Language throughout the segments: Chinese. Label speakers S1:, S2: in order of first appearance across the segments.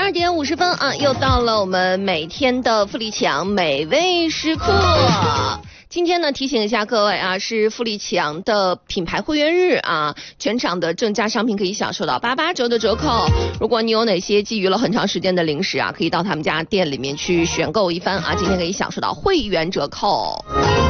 S1: 12点50分啊，又到了我们每天的富力强美味时刻。今天呢，提醒一下各位啊，是富力强的品牌会员日啊，全场的正价商品可以享受到88折的折扣。如果你有哪些觊觎了很长时间的零食啊，可以到他们家店里面去选购一番啊，今天可以享受到会员折扣。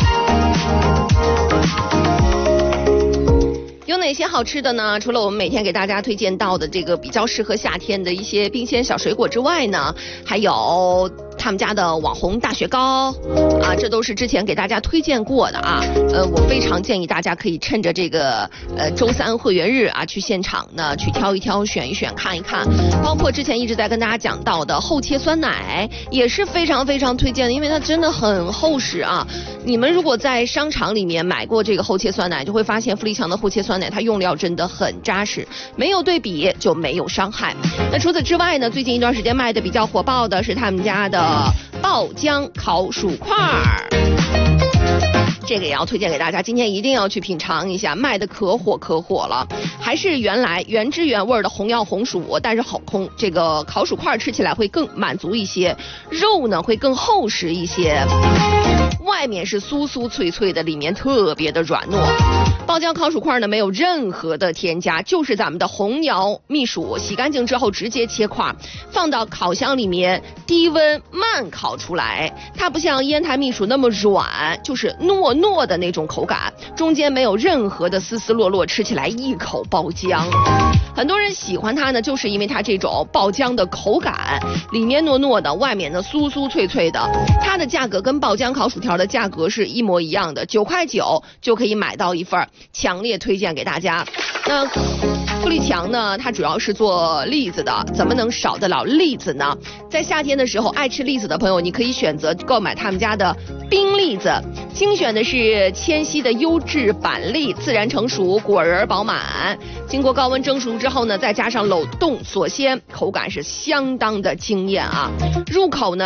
S1: 有哪些好吃的呢？除了我们每天给大家推荐到的这个比较适合夏天的一些冰鲜小水果之外呢，还有他们家的网红大雪糕啊，这都是之前给大家推荐过的啊。我非常建议大家可以趁着这个周三会员日啊，去现场呢去挑一挑、选一选、看一看。包括之前一直在跟大家讲到的厚切酸奶，也是非常非常推荐的，因为它真的很厚实啊。你们如果在商场里面买过这个厚切酸奶，就会发现富力强的厚切酸奶它用料真的很扎实，没有对比就没有伤害。那除此之外呢，最近一段时间卖的比较火爆的是他们家的爆浆烤薯块儿，这个也要推荐给大家，今天一定要去品尝一下，卖的可火了。还是原来原汁原味的红药红薯，但是这个烤薯块吃起来会更满足一些，肉呢会更厚实一些，外面是酥酥脆脆的，里面特别的软糯。爆浆烤薯块呢没有任何的添加，就是咱们的红窑蜜薯，洗干净之后直接切块，放到烤箱里面低温慢烤出来。它不像烟台蜜薯那么软，就是糯糯的那种口感，中间没有任何的丝丝落落，吃起来一口爆浆。很多人喜欢它呢，就是因为它这种爆浆的口感，里面糯糯的，外面呢酥酥脆脆的。它的价格跟爆浆烤薯条的价格是一模一样的，9块9就可以买到一份，强烈推荐给大家。那富力强呢，它主要是做栗子的，怎么能少得了栗子呢？在夏天的时候，爱吃栗子的朋友，你可以选择购买他们家的冰栗子，精选的是千禧的优质板栗，自然成熟，果仁饱满，经过高温蒸熟之后呢，再加上冷冻锁鲜，口感是相当的惊艳啊！入口呢